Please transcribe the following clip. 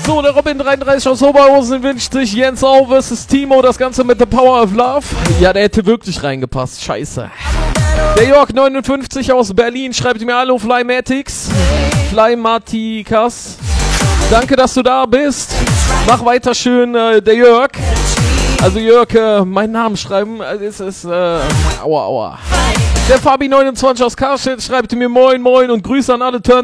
So, der Robin 33 aus Oberhausen wünscht sich Jens Au vs. Timo, das Ganze mit The Power of Love. Ja, der hätte wirklich reingepasst, scheiße. Der Jörg 59 aus Berlin schreibt mir: Hallo Flymatics. Flymatikas. Danke, dass du da bist. Mach weiter schön, der Jörg. Also Jörg, meinen Namen schreiben, es ist, aua. Der Fabi 29 aus Karstedt schreibt mir: Moin und Grüße an alle